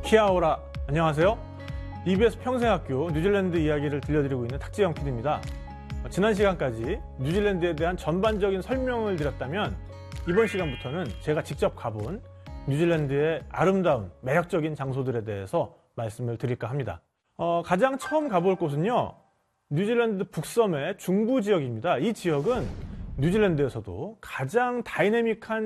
키아오라, 안녕하세요. EBS 평생학교 뉴질랜드 이야기를 들려드리고 있는 탁지영 PD입니다. 지난 시간까지 뉴질랜드에 대한 전반적인 설명을 드렸다면 이번 시간부터는 제가 직접 가본 뉴질랜드의 아름다운 매력적인 장소들에 대해서 말씀을 드릴까 합니다. 가장 처음 가볼 곳은요, 뉴질랜드 북섬의 중부 지역입니다. 이 지역은 뉴질랜드에서도 가장 다이내믹한